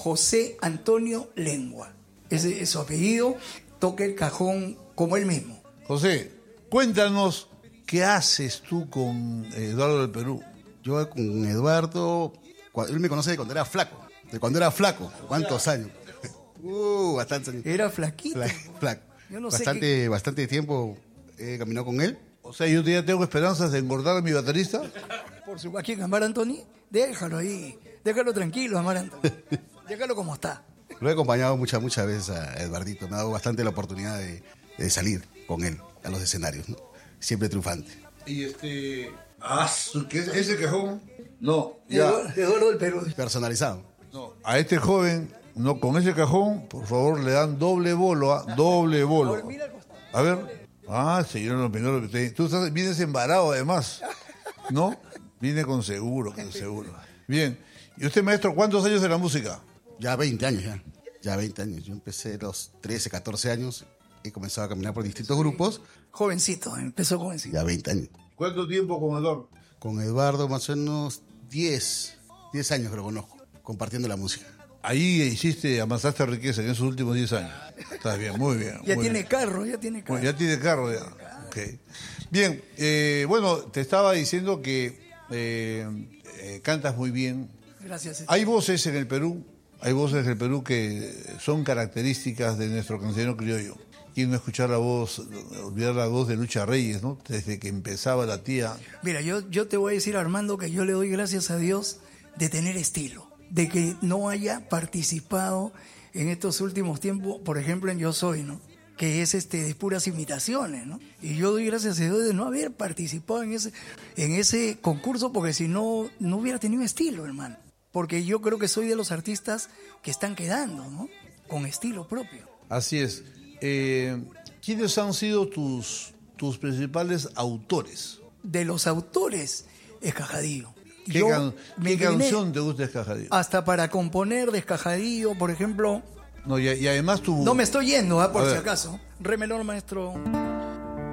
José Antonio Lengua. Ese es su apellido, toca el cajón como él mismo. José, cuéntanos, ¿qué haces tú con Eduardo del Perú? Yo con Eduardo, él me conoce de cuando era flaco. ¿Cuántos años? Bastantes años. Era flaquito. Flaco. Yo no sé bastante tiempo he caminado con él. O sea, yo ya tengo esperanzas de engordar a mi baterista. Por supuesto, ¿a quién? ¿Amar Antoni? Déjalo ahí, déjalo tranquilo, Amar Antoni. Déjalo como está. Lo he acompañado muchas veces a Eduardito. Me ha dado bastante la oportunidad de salir con él a los escenarios, ¿no? Siempre triunfante. Y ¿qué es ese cajón? No, ya. Eduardo del Perú. Personalizado. No, a este joven, no, con ese cajón, por favor, le dan doble bolo, doble bolo. A ver. Señor Lopinoro, tú vienes embarado además, ¿no? Viene con seguro. Bien. ¿Y usted, maestro, cuántos años de la música? Ya 20 años, ya 20 años. Yo empecé a los 13, 14 años. He comenzado a caminar por distintos grupos. Jovencito, empezó jovencito. Ya 20 años. ¿Cuánto tiempo con Eduardo? Con Eduardo más o menos 10 años que lo conozco, compartiendo la música. Ahí amasaste riqueza en esos últimos 10 años. Estás bien, muy bien. Ya tiene carro. Bueno, ya tiene carro, ya. Okay. Bien, bueno, te estaba diciendo que cantas muy bien. Gracias. Hay voces en el Perú que son características de nuestro cancionero criollo. Y no escuchar olvidar la voz de Lucha Reyes, ¿no? Desde que empezaba la tía. Mira, yo te voy a decir, Armando, que yo le doy gracias a Dios de tener estilo, de que no haya participado en estos últimos tiempos, por ejemplo, en Yo Soy, ¿no? Que es de puras imitaciones, ¿no? Y yo doy gracias a Dios de no haber participado en ese concurso, porque si no hubiera tenido estilo, hermano. Porque yo creo que soy de los artistas que están quedando, ¿no? Con estilo propio. Así es. ¿Quiénes han sido tus principales autores? De los autores, Escajadillo. ¿Qué canción te gusta de Escajadillo? Hasta para componer de Escajadillo, por ejemplo. No, y además tu... No me estoy yendo, por si acaso. Re menor, maestro.